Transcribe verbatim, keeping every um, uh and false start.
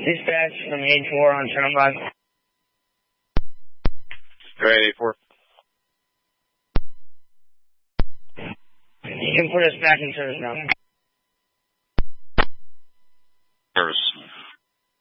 Dispatch from eight four on Turnpike. Great, eight four. You can put us back in service now.